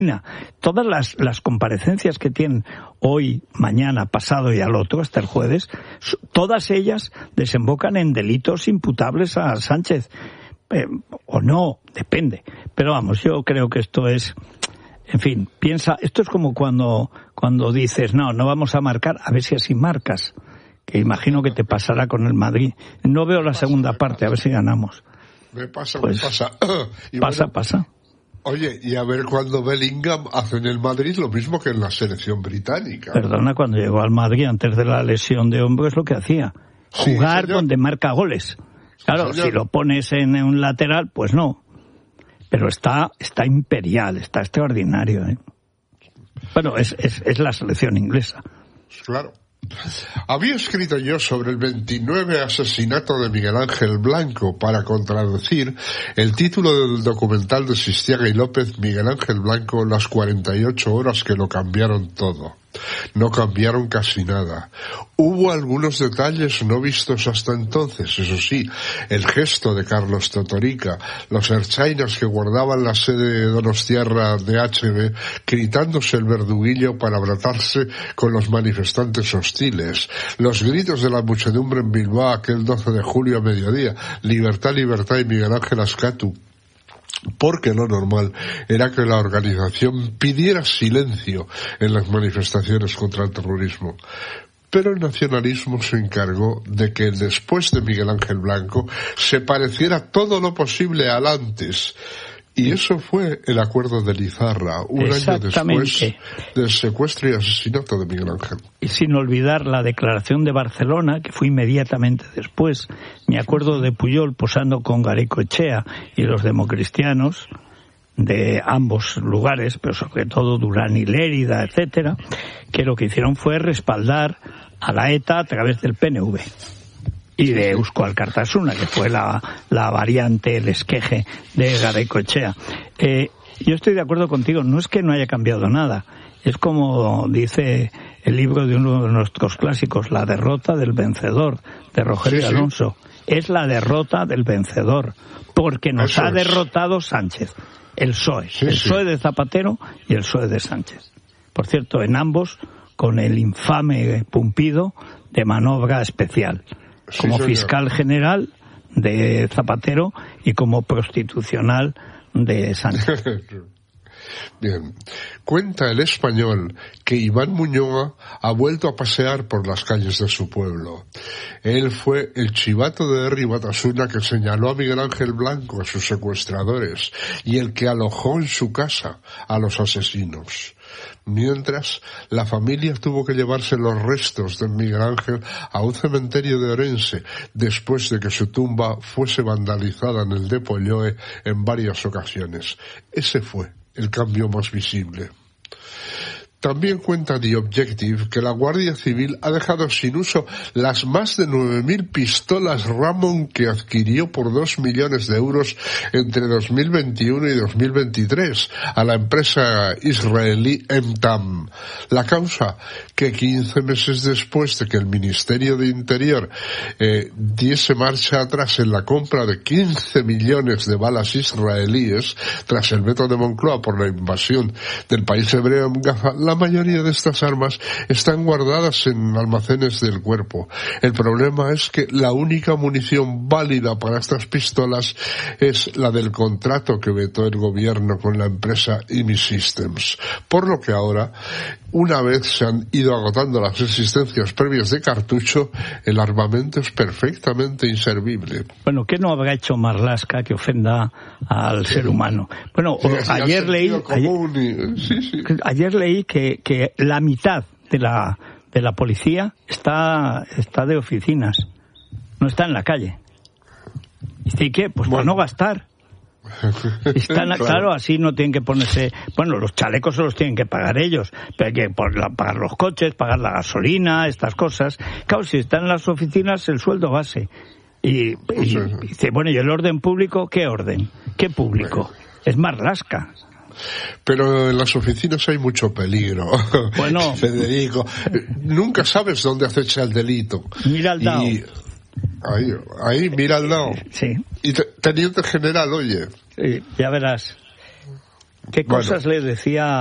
Todas las comparecencias que tienen hoy, mañana, pasado y al otro, hasta el jueves, todas ellas desembocan en delitos imputables a Sánchez. O no, depende. Pero vamos, yo creo que esto es... En fin, piensa, esto es como cuando dices, no vamos a marcar, a ver si así marcas. Que imagino que te pasará con el Madrid. No veo la segunda parte, a ver si ganamos. Me pasa. Y pasa. Oye, y a ver cuando Bellingham hace en el Madrid lo mismo que en la selección británica. Perdona, cuando llegó al Madrid antes de la lesión de hombro es lo que hacía. Jugar donde marca goles. Claro, si lo pones en un lateral, pues no. Pero está imperial, está extraordinario, ¿eh? Bueno, es la selección inglesa. Claro. Había escrito yo sobre el 29 asesinato de Miguel Ángel Blanco para contradecir el título del documental de Sistiaga y López, Miguel Ángel Blanco, las 48 horas que lo cambiaron todo. No cambiaron casi nada. Hubo algunos detalles no vistos hasta entonces, eso sí, el gesto de Carlos Totorica, los ertzainas que guardaban la sede de Donostiarra de HB, gritándose el verduguillo para abratarse con los manifestantes hostiles, los gritos de la muchedumbre en Bilbao aquel 12 de julio a mediodía, libertad, libertad y Miguel Ángel Azcatu. Porque lo normal era que la organización pidiera silencio en las manifestaciones contra el terrorismo. Pero el nacionalismo se encargó de que después de Miguel Ángel Blanco se pareciera todo lo posible al antes. Y eso fue el acuerdo de Lizarra, un año después del secuestro y asesinato de Miguel Ángel. Y sin olvidar la declaración de Barcelona, que fue inmediatamente después. Me acuerdo de Pujol posando con Garaikoetxea y los democristianos de ambos lugares, pero sobre todo Durán y Lérida, etcétera, que lo que hicieron fue respaldar a la ETA a través del PNV. Y de Eusko Alkartasuna, que fue la variante, el esqueje de Garaikoetxea. Yo estoy de acuerdo contigo, no es que no haya cambiado nada, es como dice el libro de uno de nuestros clásicos, La derrota del vencedor, de Rogelio Alonso. Es la derrota del vencedor, porque nos ha derrotado Sánchez, el PSOE, PSOE de Zapatero y el PSOE de Sánchez. Por cierto, en ambos con el infame Pumpido de manobra especial. Como fiscal general de Zapatero y como prostitucional de Sánchez. Bien. Cuenta el Español que Iván Muñoz ha vuelto a pasear por las calles de su pueblo. Él fue el chivato de Herri Batasuna que señaló a Miguel Ángel Blanco, a sus secuestradores, y el que alojó en su casa a los asesinos. Mientras, la familia tuvo que llevarse los restos de Miguel Ángel a un cementerio de Orense, después de que su tumba fuese vandalizada en el de Polloe en varias ocasiones. Ese fue el cambio más visible. También cuenta The Objective que la Guardia Civil ha dejado sin uso las más de 9.000 pistolas Ramon que adquirió por 2 millones de euros entre 2021 y 2023 a la empresa israelí Emtam. La causa, que 15 meses después de que el Ministerio de Interior diese marcha atrás en la compra de 15 millones de balas israelíes tras el veto de Moncloa por la invasión del país hebreo en Gaza, la mayoría de estas armas están guardadas en almacenes del cuerpo. El problema es que la única munición válida para estas pistolas es la del contrato que vetó el gobierno con la empresa IMI Systems. Por lo que ahora, una vez se han ido agotando las existencias previas de cartucho, el armamento es perfectamente inservible. Bueno, ¿qué no habrá hecho Marlaska que ofenda al ser humano? Bueno, ayer leí que la mitad de la policía está de oficinas, no está en la calle. ¿Y qué? Pues para no gastar. Claro, así no tienen que ponerse... Bueno, los chalecos se los tienen que pagar ellos, pero hay que pagar los coches, pagar la gasolina, estas cosas. Claro, si están en las oficinas, el sueldo base. Y dice, bueno, ¿y el orden público? ¿Qué orden? ¿Qué público? Es Marlaska. Pero en las oficinas hay mucho peligro. Bueno, Federico, nunca sabes dónde acecha el delito. Mira al lado. Ahí, mira al lado. Sí. Y teniente general, oye. Sí, ya verás. ¿Qué cosas le decía